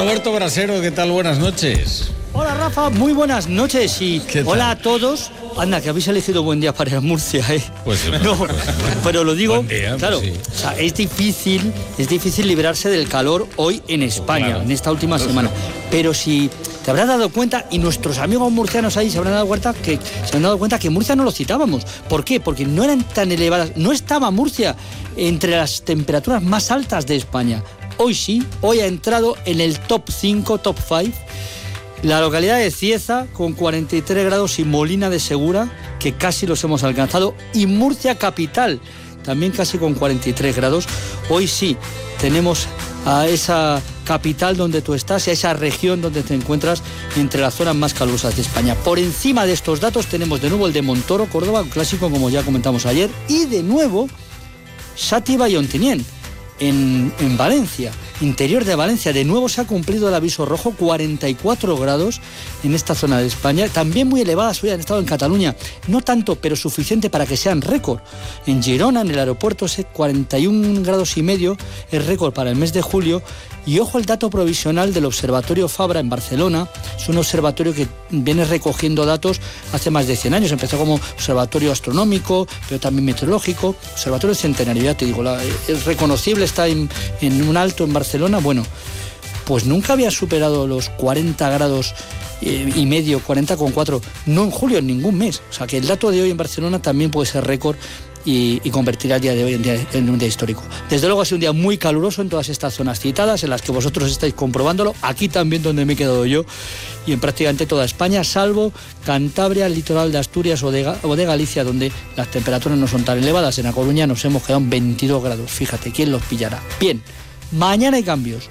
Roberto Brasero, ¿qué tal? Buenas noches. Hola Rafa, muy buenas noches y hola a todos. Anda, que habéis elegido buen día para ir a Murcia, ¿eh? Pues no, pues, pero lo digo, día, claro, pues sí. o sea, es difícil librarse del calor hoy en España, claro, en esta última semana. Pero si te habrás dado cuenta, y nuestros amigos murcianos ahí se han dado cuenta que Murcia no lo citábamos. ¿Por qué? Porque no eran tan elevadas, no estaba Murcia entre las temperaturas más altas de España. Hoy sí, hoy ha entrado en el top 5, top 5. La localidad de Cieza con 43 grados y Molina de Segura, que casi los hemos alcanzado, y Murcia capital, también casi con 43 grados. Hoy sí tenemos a esa capital donde tú estás y a esa región donde te encuentras entre las zonas más calurosas de España. Por encima de estos datos tenemos de nuevo el de Montoro, Córdoba, un clásico como ya comentamos ayer, y de nuevo Xàtiva y Ontinyent en Valencia, interior de Valencia. De nuevo se ha cumplido el aviso rojo, 44 grados en esta zona de España, también muy elevadas hoy han estado en Cataluña, no tanto pero suficiente para que sean récord. En Girona, en el aeropuerto, 41 grados y medio es récord para el mes de julio. Y ojo el dato provisional del Observatorio Fabra en Barcelona. Es un observatorio que viene recogiendo datos hace más de 100 años. Empezó como observatorio astronómico, pero también meteorológico. Observatorio centenario, ya te digo, es reconocible, está en un alto en Barcelona. Bueno, pues nunca había superado los 40 grados y medio, 40,4, no en julio, en ningún mes. O sea que el dato de hoy en Barcelona también puede ser récord y convertirá el día de hoy en un día histórico. Desde luego ha sido un día muy caluroso en todas estas zonas citadas, en las que vosotros estáis comprobándolo, aquí también donde me he quedado yo, y en prácticamente toda España, salvo Cantabria, el litoral de Asturias o de Galicia, donde las temperaturas no son tan elevadas. En A Coruña nos hemos quedado en 22 grados, fíjate, ¿quién los pillará? Bien, mañana hay cambios,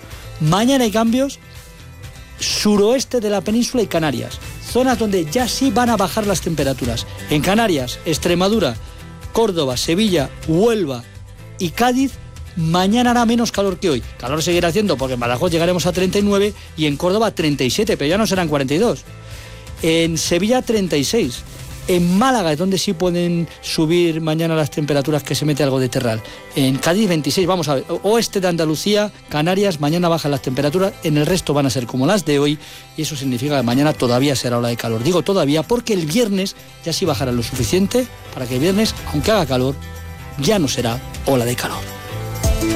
suroeste de la península y Canarias, zonas donde ya sí van a bajar las temperaturas. En Canarias, Extremadura, Córdoba, Sevilla, Huelva y Cádiz, mañana hará menos calor que hoy. Calor seguirá haciendo porque en Badajoz llegaremos a 39 y en Córdoba 37, pero ya no serán 42. En Sevilla 36. En Málaga es donde sí pueden subir mañana las temperaturas, que se mete algo de terral. En Cádiz 26, vamos a ver, oeste de Andalucía, Canarias, mañana bajan las temperaturas, en el resto van a ser como las de hoy, y eso significa que mañana todavía será ola de calor. Digo todavía porque el viernes ya sí bajará lo suficiente para que el viernes, aunque haga calor, ya no será ola de calor.